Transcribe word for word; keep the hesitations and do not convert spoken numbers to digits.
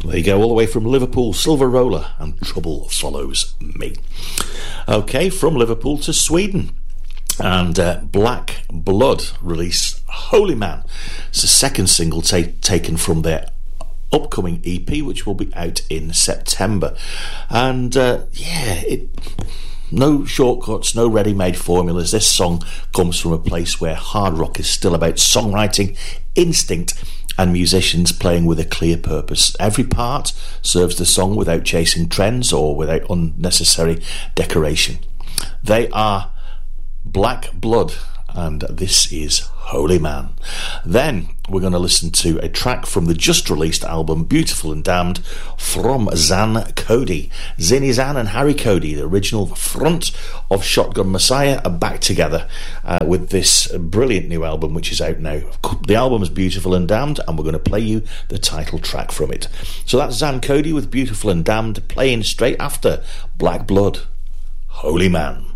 There you go, all the way from Liverpool, Silver Roller and Trouble Follows Me. Okay, from Liverpool to Sweden. And uh, Black Blood release Holy Man. It's the second single ta- taken from their upcoming E P, which will be out in September. And uh, yeah, it no shortcuts, no ready-made formulas. This song comes from a place where hard rock is still about songwriting, instinct, and musicians playing with a clear purpose. Every part serves the song without chasing trends or without unnecessary decoration. They are Black Blood, and this is Holy Man. Then we're going to listen to a track from the just released album Beautiful and Damned from Zan Cody. Zinny Zan and Harry Cody, the original front of Shotgun Messiah, are back together uh, with this brilliant new album which is out now. The album is Beautiful and Damned, and we're going to play you the title track from it. So that's Zan Cody with Beautiful and Damned, playing straight after Black Blood, Holy Man.